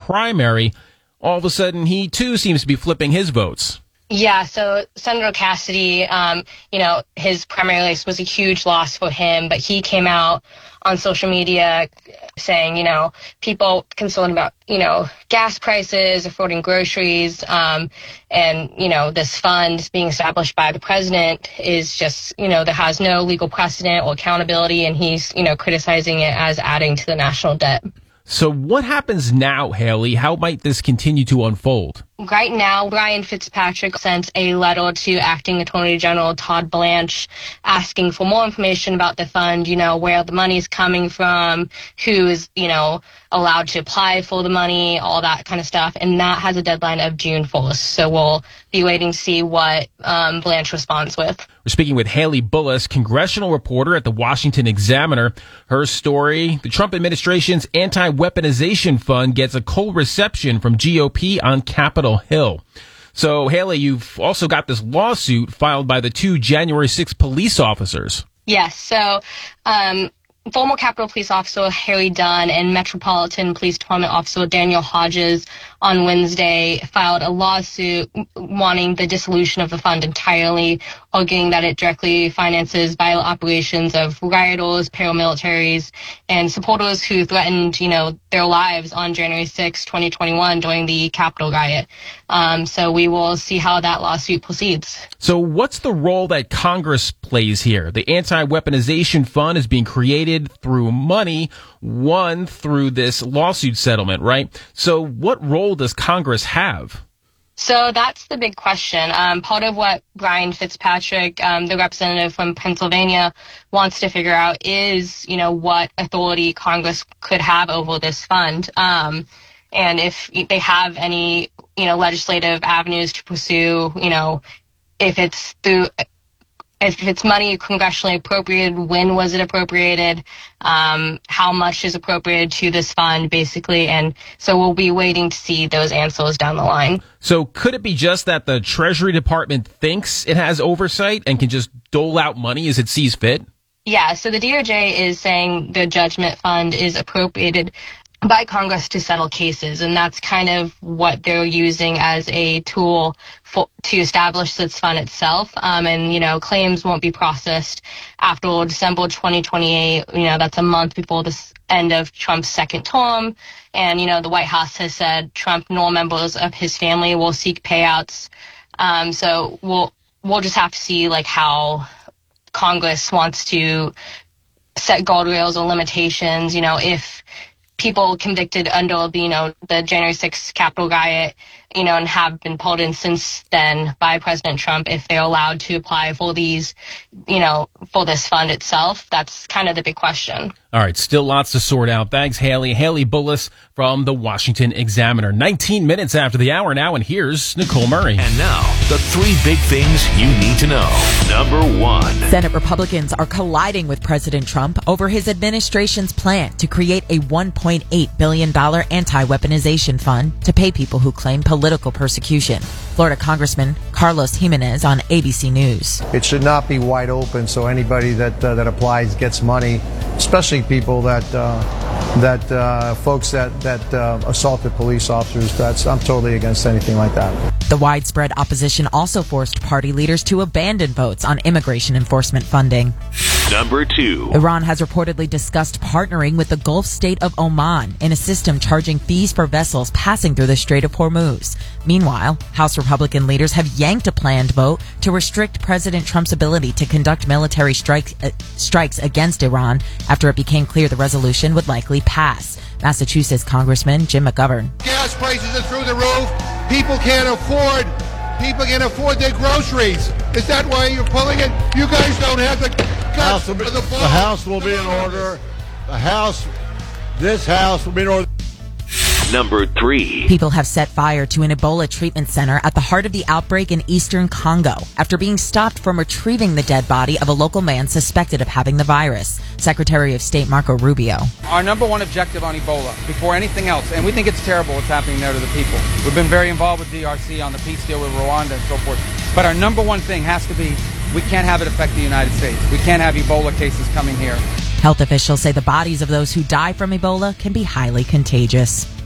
primary, all of a sudden he too seems to be flipping his votes. Yeah, so Senator Cassidy, his primary race was a huge loss for him, but he came out on social media saying, people concerned about, gas prices, affording groceries, and, this fund being established by the president is just, that has no legal precedent or accountability, and he's, criticizing it as adding to the national debt. So what happens now, Haley? How might this continue to unfold? Right now, Brian Fitzpatrick sent a letter to Acting Attorney General Todd Blanche asking for more information about the fund, where the money is coming from, who is, allowed to apply for the money, all that kind of stuff. And that has a deadline of June 1st. So we'll be waiting to see what Blanche responds with. We're speaking with Haley Bullis, congressional reporter at the Washington Examiner. Her story, the Trump administration's anti-weaponization fund gets a cold reception from GOP on Capitol Hill. So, Haley, you've also got this lawsuit filed by the two January 6th police officers. Yes. So, former Capitol Police Officer Harry Dunn and Metropolitan Police Department Officer Daniel Hodges on Wednesday filed a lawsuit wanting the dissolution of the fund entirely, arguing that it directly finances violent operations of rioters, paramilitaries, and supporters who threatened, their lives on January 6, 2021 during the Capitol riot. So we will see how that lawsuit proceeds. So what's the role that Congress plays here? The anti-weaponization fund is being created through money won through this lawsuit settlement, right? So what role does Congress have? So that's the big question. Part of what Brian Fitzpatrick, the representative from Pennsylvania, wants to figure out is, what authority Congress could have over this fund. And if they have any, legislative avenues to pursue, if it's money congressionally appropriated, when was it appropriated, how much is appropriated to this fund, basically. And so we'll be waiting to see those answers down the line. So could it be just that the Treasury Department thinks it has oversight and can just dole out money as it sees fit? Yeah, so the DOJ is saying the judgment fund is appropriated by Congress to settle cases, and that's kind of what they're using as a tool to establish this fund itself. And claims won't be processed after December 2028. That's a month before the end of Trump's second term. And the White House has said Trump nor members of his family will seek payouts. So we'll just have to see how Congress wants to set guardrails or limitations. If people convicted under the January 6th Capitol riot, and have been pardoned since then by President Trump, if they're allowed to apply for these, for this fund itself, that's kind of the big question. All right, still lots to sort out. Thanks, Haley. Haley Bullis from the Washington Examiner. 19 minutes after the hour now, and here's Nicole Murray. And now, the three big things you need to know. Number one. Senate Republicans are colliding with President Trump over his administration's plan to create a $1.8 billion anti-weaponization fund to pay people who claim political persecution. Florida Congressman Carlos Jimenez on ABC News. It should not be wide open so anybody that applies gets money, especially people folks that assaulted police officers. I'm totally against anything like that. The widespread opposition also forced party leaders to abandon votes on immigration enforcement funding. Number two. Iran has reportedly discussed partnering with the Gulf state of Oman in a system charging fees for vessels passing through the Strait of Hormuz. Meanwhile, House Republican leaders have yanked a planned vote to restrict President Trump's ability to conduct military strikes against Iran after it became clear the resolution would likely pass. Massachusetts Congressman Jim McGovern. Gas prices are through the roof. People can't afford their groceries. Is that why you're pulling it? You guys don't have the guts for the ball. The House will be in order. This House will be in order. Number three. People have set fire to an Ebola treatment center at the heart of the outbreak in eastern Congo after being stopped from retrieving the dead body of a local man suspected of having the virus. Secretary of State Marco Rubio. Our number one objective on Ebola, before anything else, and we think it's terrible what's happening there to the people. We've been very involved with DRC on the peace deal with Rwanda and so forth. But our number one thing has to be, we can't have it affect the United States. We can't have Ebola cases coming here. Health officials say the bodies of those who die from Ebola can be highly contagious.